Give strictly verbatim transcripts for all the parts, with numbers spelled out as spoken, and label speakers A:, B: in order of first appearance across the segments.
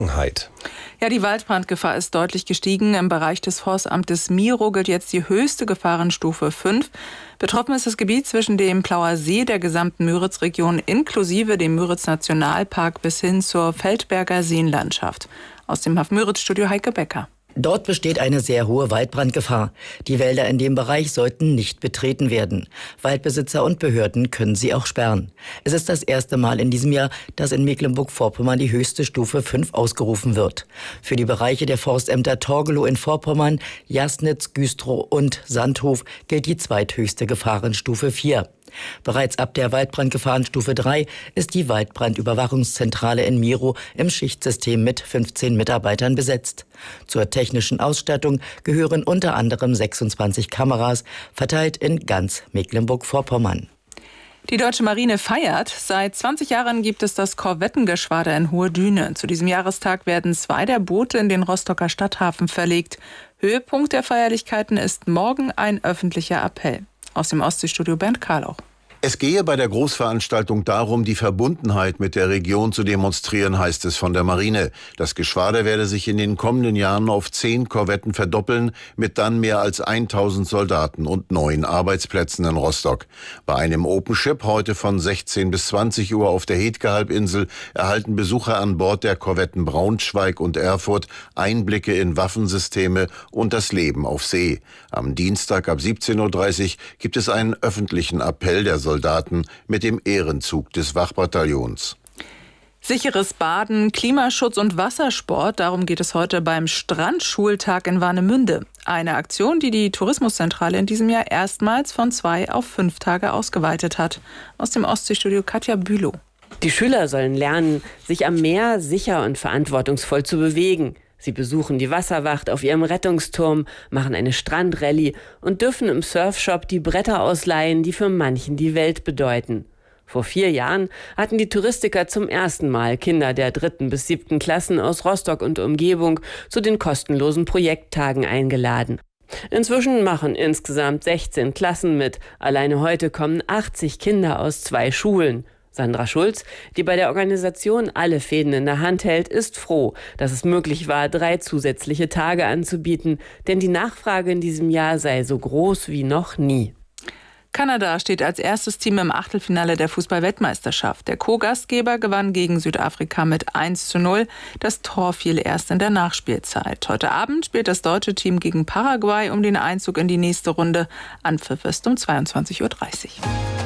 A: Ja, die Waldbrandgefahr ist deutlich gestiegen. Im Bereich des Forstamtes Miro gilt jetzt die höchste Gefahrenstufe fünf. Betroffen ist das Gebiet zwischen dem Plauer See, der gesamten Müritz-Region inklusive dem Müritz-Nationalpark bis hin zur Feldberger Seenlandschaft. Aus dem H A F Müritz-Studio Heike Becker.
B: Dort besteht eine sehr hohe Waldbrandgefahr. Die Wälder in dem Bereich sollten nicht betreten werden. Waldbesitzer und Behörden können sie auch sperren. Es ist das erste Mal in diesem Jahr, dass in Mecklenburg-Vorpommern die höchste Stufe fünf ausgerufen wird. Für die Bereiche der Forstämter Torgelow in Vorpommern, Jasnitz, Güstrow und Sandhof gilt die zweithöchste Gefahrenstufe vier. Bereits ab der Waldbrandgefahrenstufe drei ist die Waldbrandüberwachungszentrale in Miro im Schichtsystem mit fünfzehn Mitarbeitern besetzt. Zur technischen Ausstattung gehören unter anderem sechsundzwanzig Kameras, verteilt in ganz Mecklenburg-Vorpommern.
A: Die Deutsche Marine feiert. Seit zwanzig Jahren gibt es das Korvettengeschwader in Hohe Düne. Zu diesem Jahrestag werden zwei der Boote in den Rostocker Stadthafen verlegt. Höhepunkt der Feierlichkeiten ist morgen ein öffentlicher Appell. Aus dem Ostseestudio Bernd Karlauch.
C: Es gehe bei der Großveranstaltung darum, die Verbundenheit mit der Region zu demonstrieren, heißt es von der Marine. Das Geschwader werde sich in den kommenden Jahren auf zehn Korvetten verdoppeln, mit dann mehr als tausend Soldaten und neun Arbeitsplätzen in Rostock. Bei einem Open Ship heute von sechzehn bis zwanzig Uhr auf der Hetke-Halbinsel erhalten Besucher an Bord der Korvetten Braunschweig und Erfurt Einblicke in Waffensysteme und das Leben auf See. Am Dienstag ab siebzehn Uhr dreißig gibt es einen öffentlichen Appell der Soldaten mit dem Ehrenzug des Wachbataillons.
A: Sicheres Baden, Klimaschutz und Wassersport, darum geht es heute beim Strandschultag in Warnemünde. Eine Aktion, die die Tourismuszentrale in diesem Jahr erstmals von zwei auf fünf Tage ausgeweitet hat. Aus dem Ostseestudio Katja Bülow.
D: Die Schüler sollen lernen, sich am Meer sicher und verantwortungsvoll zu bewegen. Sie besuchen die Wasserwacht auf ihrem Rettungsturm, machen eine Strandrallye und dürfen im Surfshop die Bretter ausleihen, die für manchen die Welt bedeuten. Vor vier Jahren hatten die Touristiker zum ersten Mal Kinder der dritten bis siebten Klassen aus Rostock und Umgebung zu den kostenlosen Projekttagen eingeladen. Inzwischen machen insgesamt sechzehn Klassen mit. Alleine heute kommen achtzig Kinder aus zwei Schulen. Sandra Schulz, die bei der Organisation alle Fäden in der Hand hält, ist froh, dass es möglich war, drei zusätzliche Tage anzubieten, denn die Nachfrage in diesem Jahr sei so groß wie noch nie.
A: Kanada steht als erstes Team im Achtelfinale der Fußball-Weltmeisterschaft. Der Co-Gastgeber gewann gegen Südafrika mit eins zu null. Das Tor fiel erst in der Nachspielzeit. Heute Abend spielt das deutsche Team gegen Paraguay um den Einzug in die nächste Runde. Anpfiff ist um zweiundzwanzig Uhr dreißig.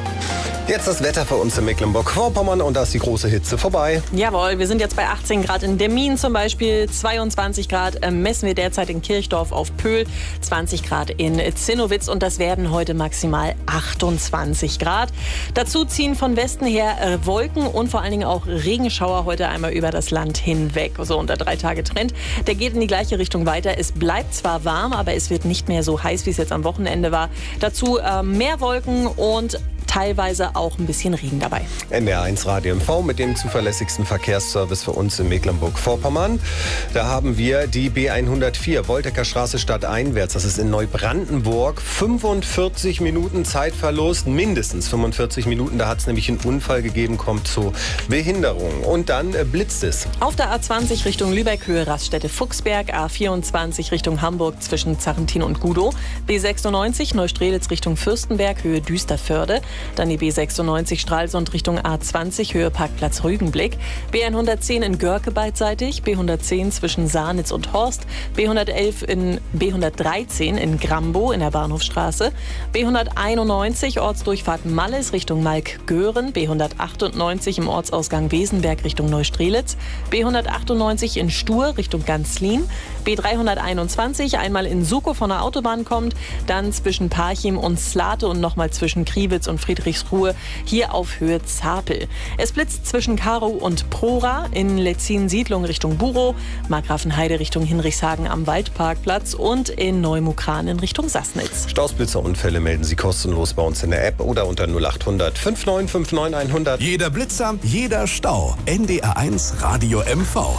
E: Jetzt das Wetter für uns in Mecklenburg-Vorpommern und da ist die große Hitze vorbei.
F: Jawohl, wir sind jetzt bei achtzehn Grad in Demmin zum Beispiel, zweiundzwanzig Grad äh, messen wir derzeit in Kirchdorf auf Pöhl, zwanzig Grad in Zinnowitz und das werden heute maximal achtundzwanzig Grad. Dazu ziehen von Westen her äh, Wolken und vor allen Dingen auch Regenschauer heute einmal über das Land hinweg. So unter drei Tage Trend. Der geht in die gleiche Richtung weiter. Es bleibt zwar warm, aber es wird nicht mehr so heiß, wie es jetzt am Wochenende war. Dazu äh, mehr Wolken und teilweise auch ein bisschen Regen dabei.
E: N D R eins Radio M V mit dem zuverlässigsten Verkehrsservice für uns in Mecklenburg-Vorpommern. Da haben wir die B hundertvier, Woltecker Straße stadteinwärts. Das ist in Neubrandenburg. fünfundvierzig Minuten Zeitverlust, mindestens fünfundvierzig Minuten. Da hat es nämlich einen Unfall gegeben, kommt zu Behinderung. Und dann äh, blitzt es.
F: Auf der A zwanzig Richtung Lübeck, Höhe Raststätte Fuchsberg, A vierundzwanzig Richtung Hamburg zwischen Zarrentin und Gudow, B sechsundneunzig Neustrelitz Richtung Fürstenberg, Höhe Düsterförde, dann die B sechsundneunzig Stralsund Richtung A zwanzig, Höhe Parkplatz Rügenblick, B hundertzehn in Görke beidseitig, B hundertzehn zwischen Sahnitz und Horst, B hundertelf in B hundertdreizehn in Grambow in der Bahnhofstraße, B hunderteinundneunzig Ortsdurchfahrt Malles Richtung Malk-Göhren, B hundertachtundneunzig im Ortsausgang Wesenberg Richtung Neustrelitz, B hundertachtundneunzig in Stur Richtung Ganzlin, B dreihunderteinundzwanzig einmal in Sukow von der Autobahn kommt, dann zwischen Parchim und Slate und nochmal zwischen Kriwitz und Friedrichsruhe, hier auf Höhe Zapel. Es blitzt zwischen Karow und Prora, in Letzin-Siedlung Richtung Burow, Markgrafenheide Richtung Hinrichshagen am Waldparkplatz und in Neumukran in Richtung Sassnitz.
E: Stausblitzerunfälle melden Sie kostenlos bei uns in der App oder unter null acht hundert fünf neun fünf neun hundert.
G: Jeder Blitzer, jeder Stau. N D R eins Radio M V.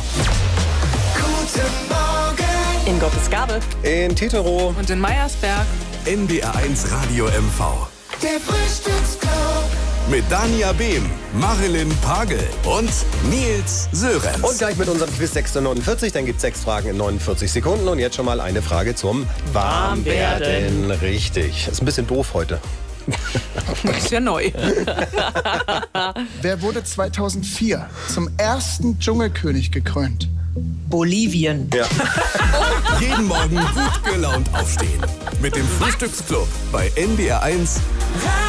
H: Guten Morgen.
F: In Gottesgabe.
E: In Titerow.
A: Und in Meiersberg.
G: N D R eins Radio M V.
H: Der Frühstücksclub.
G: mit Dania Behm, Marilyn Pagel und Nils Sörenz.
E: Und gleich mit unserem Quiz sechs Uhr neunundvierzig, dann gibt es sechs Fragen in neunundvierzig Sekunden. Und jetzt schon mal eine Frage zum Warmwerden. Richtig. Ist ein bisschen doof heute.
A: Ist ja neu.
I: Wer wurde zweitausendvier zum ersten Dschungelkönig gekrönt?
J: Bolivien.
E: Ja.
G: Jeden Morgen gut gelaunt aufstehen. Mit dem Frühstücksclub bei N D R eins.